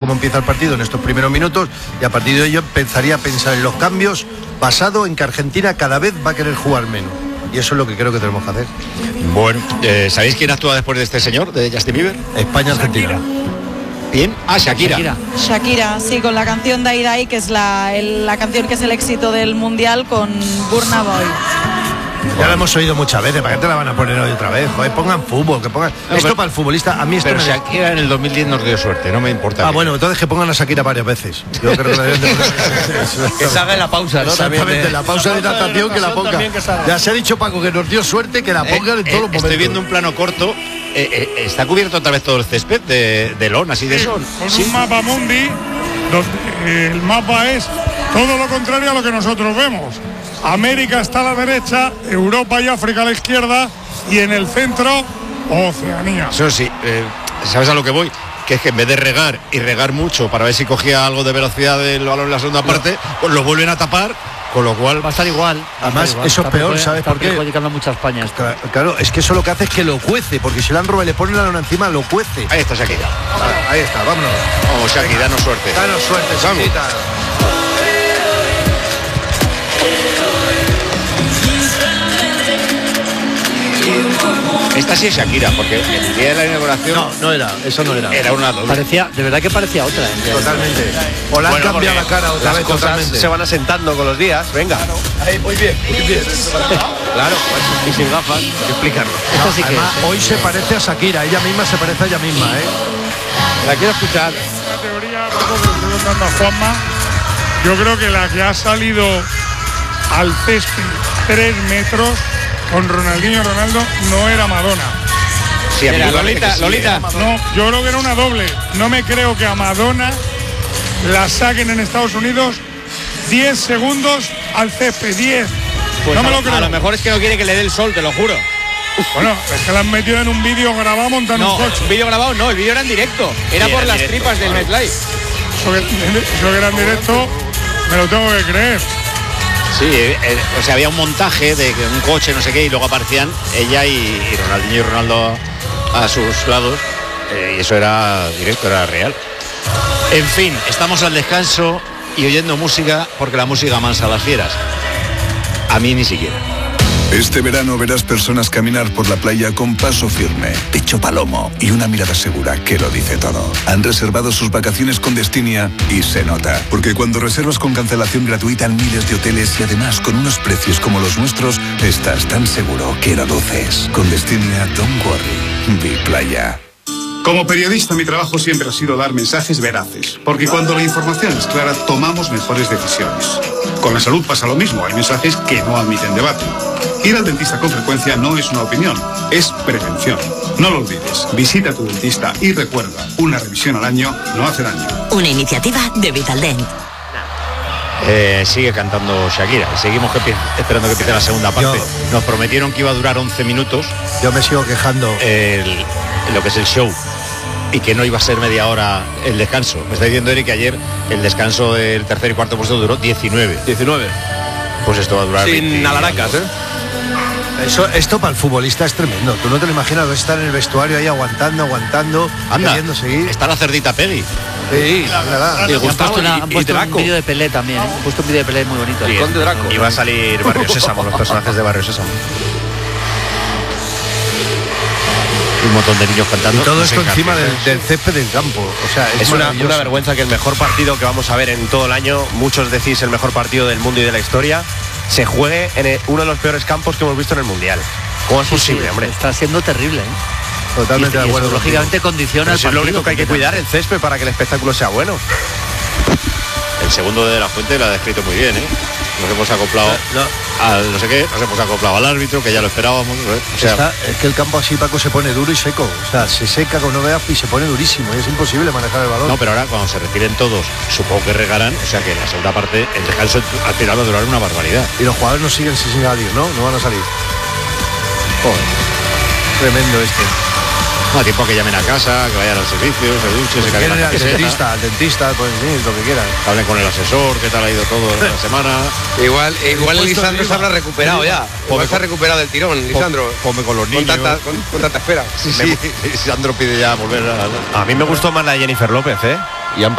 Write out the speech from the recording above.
cómo empieza el partido en estos primeros minutos, y a partir de ello empezaría a pensar en los cambios basado en que Argentina cada vez va a querer jugar menos. Y eso es lo que creo que tenemos que hacer. Bueno, ¿sabéis quién actúa después de este señor, de Justin Bieber? España-Argentina. ¿Quién? Shakira. Shakira, sí, con la canción Dai Dai, que es la canción que es el éxito del Mundial, con Burna Boy. Ya lo hemos oído muchas veces, ¿para qué te la van a poner hoy otra vez? Joder, pongan fútbol, que pongan... No, esto para el futbolista, a mí esto pero Shakira en el 2010 nos dio suerte, no me importa. Bueno, entonces que pongan a Shakira varias veces. Yo creo que la deben de poner... Que salga en la pausa, ¿no? Exactamente, la pausa de hidratación, que la ponga. Ya se ha dicho, Paco, que nos dio suerte, que la pongan en todos los momentos. Estoy viendo un plano corto. ¿Está cubierto otra vez todo el césped de lona, así de eso? Con un mapa mundi, donde el mapa es todo lo contrario a lo que nosotros vemos. América está a la derecha, Europa y África a la izquierda, y en el centro, Oceanía. Eso sí, ¿sabes a lo que voy? Que es que en vez de regar mucho para ver si cogía algo de velocidad del balón en la segunda parte, pues lo vuelven a tapar, con lo cual... Va a estar igual. Además, eso es peor, ¿sabes por qué? Perjudicando mucha España. Claro, es que eso lo que hace es que lo cuece, porque si le han robado y le ponen la lona encima, lo cuece. Ahí está Shakira. Ahí está, vámonos. Vamos, Shakira, danos suerte. Danos suerte, Shakira. Esta sí es Shakira, porque el día de la inauguración... No era, eso no era. Era una doble. Parecía, de verdad que parecía otra. Totalmente. O la han cambiado la cara otra vez, totalmente. Se van asentando con los días, venga. Ahí, muy bien, muy bien. Claro, y sin gafas, hay que explicarlo. Esto sí que Además, es, hoy se parece a Shakira, ella misma se parece a ella misma, La quiero escuchar. La teoría, poco que le estoy contando a Juanma, yo creo que la que ha salido al césped 3 metros con Ronaldinho Ronaldo no era Madonna. Sí, a mí Era me parece que sí, Lolita. No, yo creo que era una doble. No me creo que a Madonna la saquen en Estados Unidos 10 segundos al césped, 10. Pues no me lo creo. A lo mejor es que no quiere que le dé el sol, te lo juro. Bueno, es que la han metido en un vídeo grabado montando un coche. Un vídeo grabado no, el vídeo era en directo. Era Sí, por era las directo, tripas del MetLife. Eso que era en directo, me lo tengo que creer. Sí, o sea, había un montaje de un coche, no sé qué, y luego aparecían ella y Ronaldinho y Ronaldo a sus lados, y eso era directo, era real. En fin, estamos al descanso y oyendo música, porque la música amansa a las fieras. A mí ni siquiera. Este verano verás personas caminar por la playa con paso firme, pecho palomo y una mirada segura que lo dice todo. Han reservado sus vacaciones con Destinia y se nota, porque cuando reservas con cancelación gratuita en miles de hoteles y además con unos precios como los nuestros, estás tan seguro que lo duces. Con Destinia, don't worry, vi playa. Como periodista, mi trabajo siempre ha sido dar mensajes veraces, porque cuando la información es clara, tomamos mejores decisiones. Con la salud pasa lo mismo, hay mensajes que no admiten debate. Ir al dentista con frecuencia no es una opinión, es prevención. No lo olvides, visita a tu dentista y recuerda, una revisión al año no hace daño. Una iniciativa de Vitaldent. Sigue cantando Shakira. Seguimos esperando que empiece la segunda parte. Nos prometieron que iba a durar 11 minutos. Yo me sigo quejando. Lo que es el show. Y que no iba a ser media hora el descanso. Me está diciendo Eric que ayer el descanso del tercer y cuarto puesto duró 19. 19. Pues esto va a durar sin 20 alaracas, Esto para el futbolista es tremendo. Tú no te lo imaginas, vas a estar en el vestuario ahí aguantando, anda, queriendo seguir. Está la cerdita Peggy. Sí, verdad. Y han puesto un vídeo de Pelé también, Han puesto un vídeo de Pelé muy bonito. El Conde Draco. Y va a salir Barrio Sésamo, los personajes de Barrio Sésamo. Un montón de niños cantando. Y todo esto encima del césped del campo. O sea, es una vergüenza que el mejor partido que vamos a ver en todo el año, muchos decís el mejor partido del mundo y de la historia, se juegue en uno de los peores campos que hemos visto en el Mundial. ¿Cómo es posible, hombre? Está siendo terrible, Totalmente de acuerdo. Eso, lógicamente condiciona. Es lo único que hay que cuidar, el césped, para que el espectáculo sea bueno. El segundo de la Fuente lo ha descrito muy bien, Nos hemos acoplado al no sé qué, nos hemos acoplado al árbitro, que ya lo esperábamos. O sea, es que el campo así, Paco, se pone duro y seco. O sea, se seca con novedad y se pone durísimo. Y es imposible manejar el balón. No, pero ahora cuando se retiren todos, supongo que regarán. O sea que en la segunda parte el descanso al final va a durar una barbaridad. Y los jugadores no siguen sin salir, ¿no? No van a salir. Joder. Tremendo este. No, a tiempo que llamen a casa, que vayan al servicio, se duchen, se caguen la camiseta. al dentista, pues sí, lo que quieran. Hablen con el asesor, qué tal ha ido todo la semana. Igual Lisandro se habrá recuperado ya. Igual se ha recuperado del tirón, Lisandro. Come con los niños. Con tanta espera. Sí. Lisandro pide ya volver a mí me gustó más la de Jennifer López,